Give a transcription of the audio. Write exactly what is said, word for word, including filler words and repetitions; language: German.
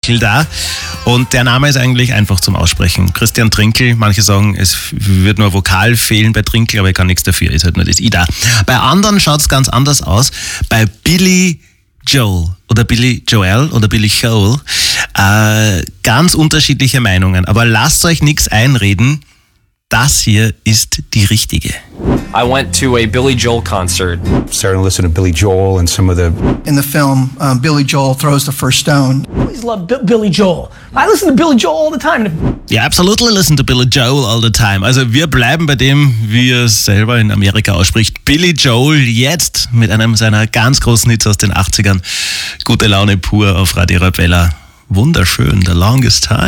Trinkel da. Und der Name ist eigentlich einfach zum Aussprechen. Christian Trinkel, manche sagen, es wird nur Vokal fehlen bei Trinkel, aber ich kann nichts dafür, ist halt nur das I da. Bei anderen schaut es ganz anders aus. Bei Billy Joel oder Billy Joel oder Billy Joel, äh, ganz unterschiedliche Meinungen. Aber lasst euch nichts einreden, das hier ist die richtige. I went to a Billy Joel concert. Starting to listen to Billy Joel and some of the... In the film, um, Billy Joel throws the first stone. I always love B- Billy Joel. I listen to Billy Joel all the time. Ja, absolutely listen to Billy Joel all the time. Also wir bleiben bei dem, wie er es selber in Amerika ausspricht. Billy Joel jetzt mit einem seiner ganz großen Hits aus den achtzigern. Gute Laune pur auf Radio Arabella. Wunderschön, The Longest Time.